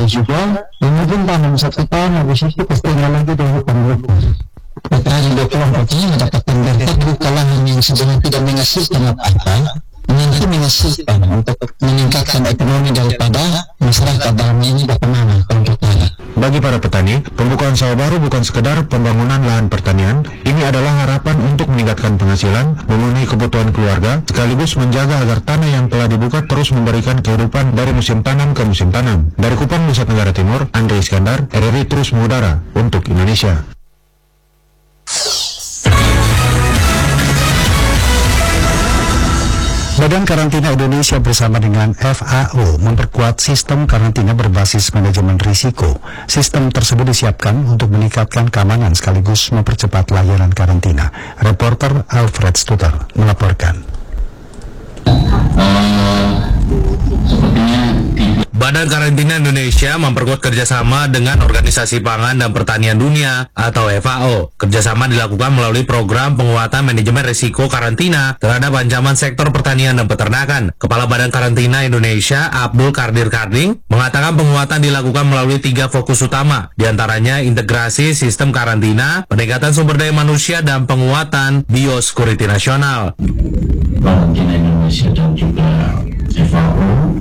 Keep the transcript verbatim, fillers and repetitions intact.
juga, mungkin tanam satu tahun habis itu pastinya lagi dari pembukaan. Petani dua puluh empat ini mendapatkan benefit bukanlah hanya yang sebenarnya tidak menghasilkan apa-apa, nanti menghasilkan untuk meningkatkan ekonomi daripada masyarakat dalam ini bagaimana kalau kita. Bagi para petani, pembukaan sawah baru bukan sekedar pembangunan lahan pertanian, ini adalah harapan untuk meningkatkan penghasilan, memenuhi kebutuhan keluarga, sekaligus menjaga agar tanah yang telah dibuka terus memberikan kehidupan dari musim tanam ke musim tanam. Dari Kupang, Nusa Tenggara Timur, Andre Iskandar, R R I terus mengudara untuk Indonesia. Badan Karantina Indonesia bersama dengan F A O memperkuat sistem karantina berbasis manajemen risiko. Sistem tersebut disiapkan untuk meningkatkan keamanan sekaligus mempercepat layanan karantina. Reporter Alfred Stuter melaporkan. Badan Karantina Indonesia memperkuat kerjasama dengan Organisasi Pangan dan Pertanian Dunia atau F A O. Kerjasama dilakukan melalui program penguatan manajemen risiko karantina terhadap ancaman sektor pertanian dan peternakan. Kepala Badan Karantina Indonesia, Abdul Qadir Karding, mengatakan penguatan dilakukan melalui tiga fokus utama, diantaranya integrasi sistem karantina, peningkatan sumber daya manusia, dan penguatan biosecurity nasional. Karantina Indonesia dan juga F A O